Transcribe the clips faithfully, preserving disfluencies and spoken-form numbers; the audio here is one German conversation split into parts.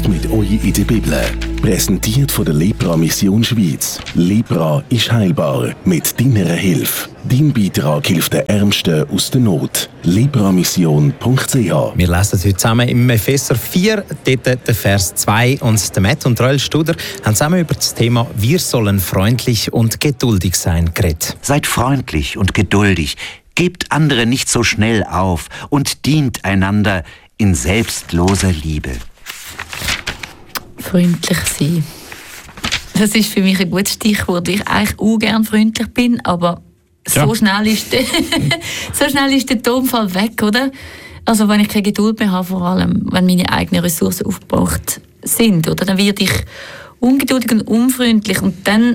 Lest mit euch in der Bibel. Präsentiert von der Lepra Mission Schweiz. Lepra ist heilbar. Mit deiner Hilfe. Dein Beitrag hilft den Ärmsten aus der Not. lepramission punkt c h. Wir lesen heute zusammen im Epheser vier, dort den Vers zwei. Und der Matt und Roel Studer haben zusammen über das Thema «Wir sollen freundlich und geduldig sein» geredet. Seid freundlich und geduldig. Gebt andere nicht so schnell auf und dient einander in selbstloser Liebe. Freundlich sein. Das ist für mich ein gutes Stichwort, weil ich eigentlich auch gerne freundlich bin, aber ja. so, schnell ist der, so schnell ist der Tonfall weg, oder? Also wenn ich keine Geduld mehr habe, vor allem wenn meine eigenen Ressourcen aufgebraucht sind, oder? Dann werde ich ungeduldig und unfreundlich und dann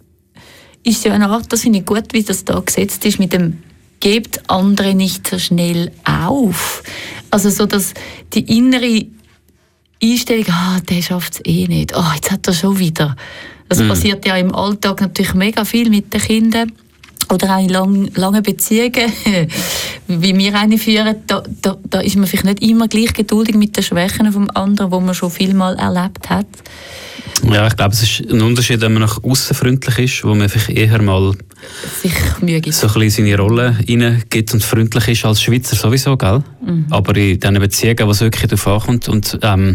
ist es ja eine Art, das finde ich gut, wie das da gesetzt ist, mit dem «Gebt andere nicht so schnell auf». Also so, dass die innere Einstellung, ah, der schafft es eh nicht, ah, jetzt hat er schon wieder. Das mm. passiert ja im Alltag natürlich mega viel mit den Kindern oder auch in lang, langen Beziehungen, wie wir eine führen, da, da, da ist man vielleicht nicht immer gleich geduldig mit den Schwächen vom anderen, die man schon viel mal erlebt hat. Ja, ich glaube, es ist ein Unterschied, wenn man nach außen freundlich ist, wo man vielleicht eher mal sich Mühe gibt. So ein bisschen seine Rolle reingibt und freundlich ist als Schweizer sowieso, gell? Mhm. Aber in diesen Beziehungen, wo es wirklich darauf ankommt und ähm,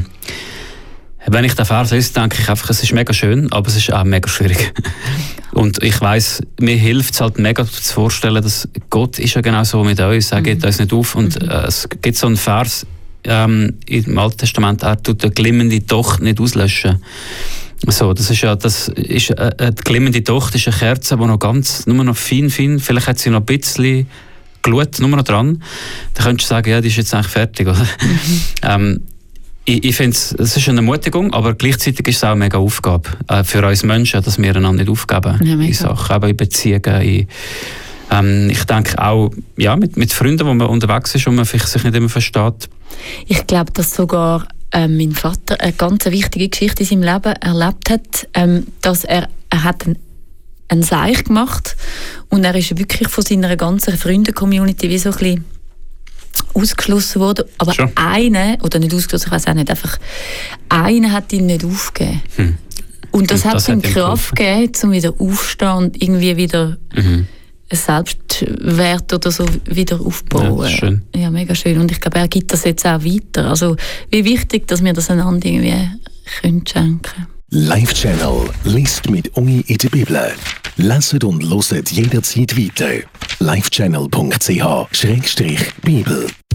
wenn ich den Vers lese, denke ich einfach, es ist mega schön, aber es ist auch mega schwierig. Und ich weiss, mir hilft es halt mega zu vorstellen, dass Gott ist ja genau so mit uns, er geht mhm. uns nicht auf. Und äh, es gibt so einen Vers ähm, im Alten Testament, er tut eine glimmende Tochter nicht auslöschen. So, das ist ja, das ist, äh, eine glimmende Tochter ist eine Kerze, die noch ganz, nur noch fein, fein, vielleicht hat sie noch ein bisschen Glut, nur noch dran. Dann könntest du sagen, ja, die ist jetzt eigentlich fertig, oder? Mhm. ähm, Ich, ich finde, es ist eine Ermutigung, aber gleichzeitig ist es auch eine mega Aufgabe äh, für uns Menschen, dass wir einander nicht aufgeben ja, in Sachen, eben in Beziehungen. In, ähm, ich denke auch ja, mit, mit Freunden, wo man unterwegs ist und man vielleicht sich nicht immer versteht. Ich glaube, dass sogar äh, mein Vater eine ganz wichtige Geschichte in seinem Leben erlebt hat, ähm, dass er, er hat einen, einen Seich gemacht und er ist wirklich von seiner ganzen Freunde-Community wie so ein bisschen ausgeschlossen worden, aber schon. Einer, oder nicht ausgeschlossen, ich weiß auch nicht, einfach einer hat ihn nicht aufgegeben. Hm. Und das, und das hat ihm Kraft gegeben, um wieder aufzustehen und irgendwie wieder mhm. einen Selbstwert oder so wieder aufbauen. Ja, schön. Ja, mega schön. Und ich glaube, er gibt das jetzt auch weiter. Also wie wichtig, dass wir das einander irgendwie können schenken. Live Channel liest mit euch in der Bibel. Leset und loset jederzeit weiter. live channel punkt c h Schrägstrich Bibel